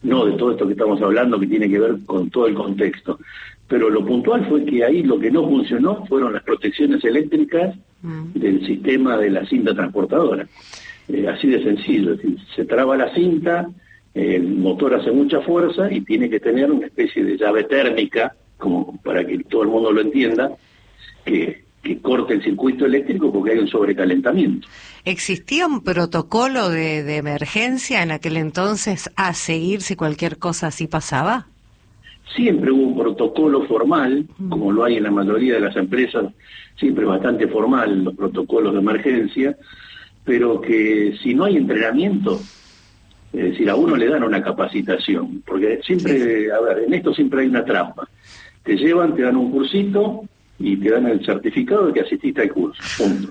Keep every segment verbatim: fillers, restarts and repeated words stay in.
no de todo esto que estamos hablando, que tiene que ver con todo el contexto. Pero lo puntual fue que ahí lo que no funcionó fueron las protecciones eléctricas mm. del sistema de la cinta transportadora. Eh, así de sencillo, es decir, se traba la cinta, eh, el motor hace mucha fuerza y tiene que tener una especie de llave térmica, como para que todo el mundo lo entienda, que, que corte el circuito eléctrico porque hay un sobrecalentamiento. ¿Existía un protocolo de, de emergencia en aquel entonces a seguir si cualquier cosa así pasaba? Siempre hubo un protocolo formal, como lo hay en la mayoría de las empresas, siempre bastante formal los protocolos de emergencia, pero que si no hay entrenamiento, es decir, a uno le dan una capacitación, porque siempre, a ver, en esto siempre hay una trampa. Te llevan, te dan un cursito y te dan el certificado de que asististe al curso, punto.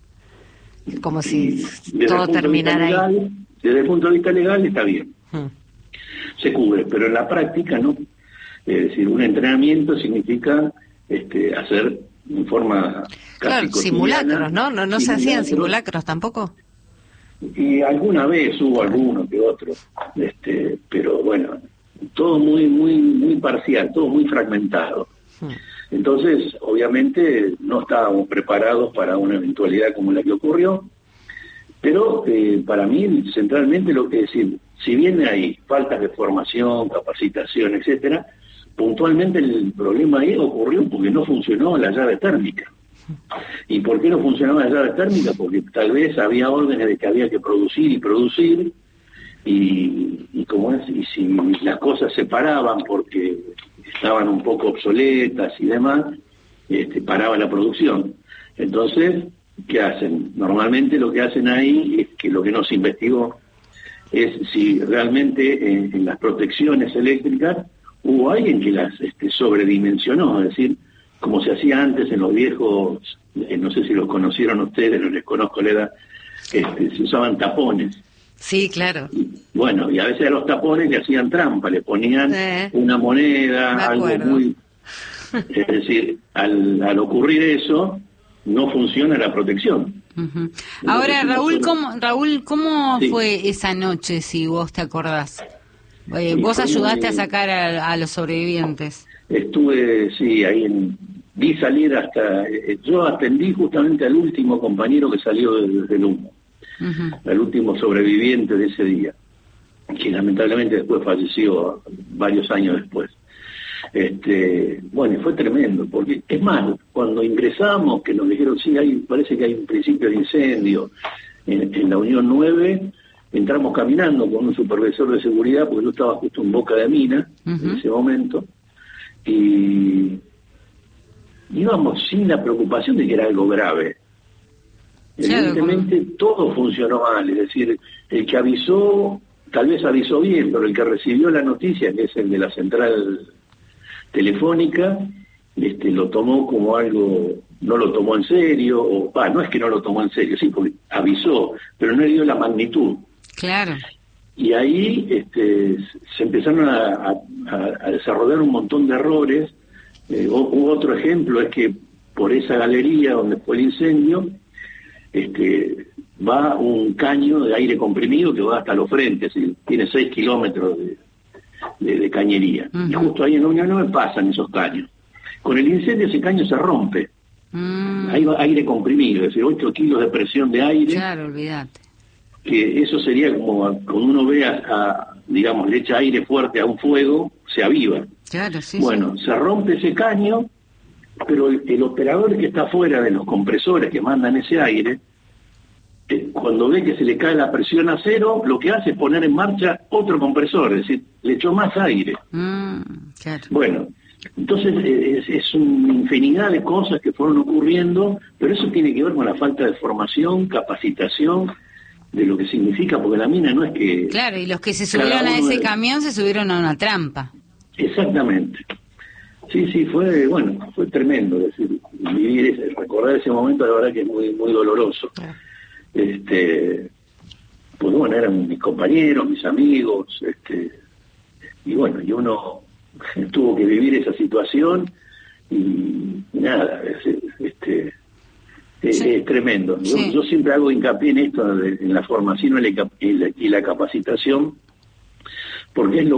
Como si todo terminara ahí. Desde el punto de vista legal está bien, hmm. se cubre, pero en la práctica no. Es decir, un entrenamiento significa este, hacer en forma casi claro, simulacros, ¿no? No, no se hacían simulacros tampoco. Y alguna vez hubo alguno que otro, este, pero bueno, todo muy, muy, muy parcial, todo muy fragmentado. Hmm. Entonces, obviamente, no estábamos preparados para una eventualidad como la que ocurrió, pero eh, para mí, centralmente, lo que decir, si bien hay faltas de formación, capacitación, etcétera, puntualmente el problema ahí ocurrió porque no funcionó la llave térmica. ¿Y por qué no funcionaba la llave térmica? Porque tal vez había órdenes de que había que producir y producir, y, y como es, y si las cosas se paraban porque estaban un poco obsoletas y demás, este, paraba la producción. Entonces, ¿qué hacen? Normalmente lo que hacen ahí es que lo que no se investigó es si realmente en, en las protecciones eléctricas hubo alguien que las este, sobredimensionó, es decir, como se hacía antes en los viejos, eh, no sé si los conocieron ustedes, no les conozco la edad, este, se usaban tapones. Sí, claro. Y, bueno, y a veces a los tapones le hacían trampa, le ponían eh, una moneda, algo muy... Es decir, al, al ocurrir eso, no funciona la protección. Uh-huh. Ahora, Raúl, ¿cómo, Raúl, ¿cómo sí. fue esa noche, si vos te acordás? Eh, vos ayudaste muy... a sacar a, a los sobrevivientes. Estuve, sí, ahí en, vi salir hasta, eh, yo atendí justamente al último compañero que salió desde el humo, uh-huh. al último sobreviviente de ese día, que lamentablemente después falleció varios años después. Este, bueno, fue tremendo, porque es más, cuando ingresamos, que nos dijeron, sí, hay, parece que hay un principio de incendio en, en la Unión nueve, entramos caminando con un supervisor de seguridad, porque yo estaba justo en Boca de Mina, uh-huh. en ese momento, y íbamos sin la preocupación de que era algo grave. Evidentemente claro, todo funcionó mal, es decir, el que avisó, tal vez avisó bien, pero el que recibió la noticia, que es el de la central telefónica, este, lo tomó como algo, no lo tomó en serio, o ah, no es que no lo tomó en serio, sí, porque avisó, pero no le dio la magnitud. Claro. Y ahí este, se empezaron a, a, a desarrollar un montón de errores. Eh, hubo otro ejemplo, es que por esa galería donde fue el incendio, este, va un caño de aire comprimido que va hasta los frentes, y tiene seis kilómetros de, de, de cañería. Uh-huh. Y justo ahí en la Unión nueve pasan esos caños. Con el incendio ese caño se rompe. Uh-huh. Ahí va aire comprimido, es decir, ocho kilos de presión de aire. Claro, olvídate. Que eso sería como cuando uno ve a, a, digamos, le echa aire fuerte a un fuego, se aviva. Claro, sí. Bueno, sí. se rompe ese caño, pero el, el operador que está fuera de los compresores que mandan ese aire, eh, cuando ve que se le cae la presión a cero, lo que hace es poner en marcha otro compresor, es decir, le echó más aire. Mm, claro. Bueno, entonces eh, es, es una infinidad de cosas que fueron ocurriendo, pero eso tiene que ver con la falta de formación, capacitación, de lo que significa, porque la mina no es que... Claro, y los que se subieron a ese de... camión se subieron a una trampa. Exactamente. Sí, sí, fue, bueno, fue tremendo, es decir, vivir ese, recordar ese momento, la verdad que es muy, muy doloroso. Ah. Este, pues bueno, eran mis compañeros, mis amigos, este, y bueno, y uno tuvo que vivir esa situación y, y nada, este... Es, sí. es tremendo. Yo, sí. yo siempre hago hincapié en esto, de, en la formación y la, y la capacitación, porque es lo